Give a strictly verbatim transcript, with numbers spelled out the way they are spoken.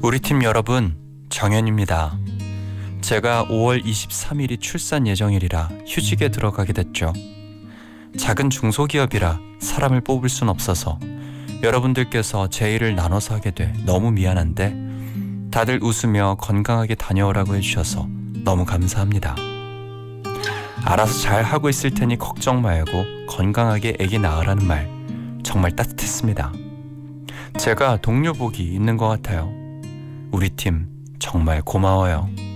우리 팀 여러분, 정현입니다. 제가 오월 이십삼일이 출산 예정일이라 휴직에 들어가게 됐죠. 작은 중소기업이라 사람을 뽑을 순 없어서 여러분들께서 제 일을 나눠서 하게 돼 너무 미안한데 다들 웃으며 건강하게 다녀오라고 해주셔서 너무 감사합니다. 알아서 잘 하고 있을 테니 걱정 말고 건강하게 아기 낳으라는 말 정말 따뜻했습니다. 제가 동료복이 있는 것 같아요. 우리 팀 정말 고마워요.